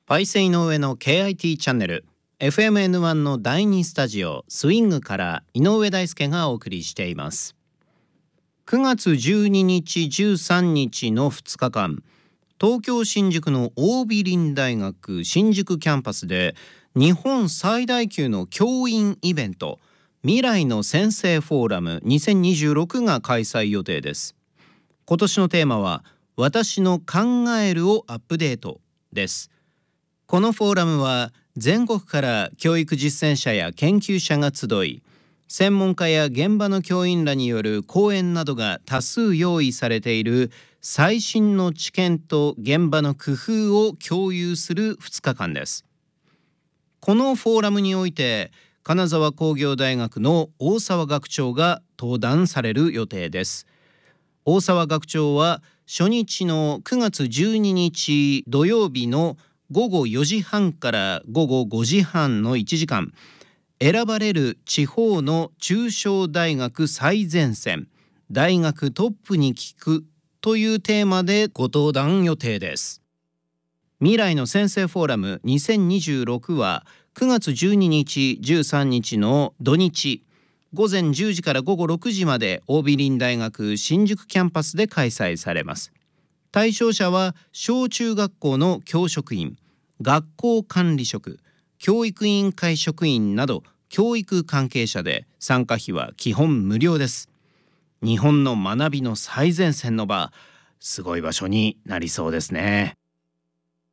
パイセイの上の KIT チャンネル FMN1 の第2スタジオスイングから井上大輔がお送りしています。9月12日13日の2日間、東京新宿の桜美林大学新宿キャンパスで日本最大級の教員イベント、未来の先生フォーラム2026が開催予定です。今年のテーマは私の考えるをアップデートです。このフォーラムは全国から教育実践者や研究者が集い、専門家や現場の教員らによる講演などが多数用意されている最新の知見と現場の工夫を共有する2日間です。このフォーラムにおいて金沢工業大学の大澤学長が登壇される予定です。大澤学長は初日の9月12日土曜日の午後4時半から午後5時半の1時間、選ばれる地方の中小大学最前線、大学トップに聞くというテーマでご登壇予定です。未来の先生フォーラム2026は9月12日13日の土日、午前10時から午後6時まで桜美林大学新宿キャンパスで開催されます。対象者は小中学校の教職員、学校管理職、教育委員会職員など教育関係者で、参加費は基本無料です。日本の学びの最前線の場、すごい場所になりそうですね。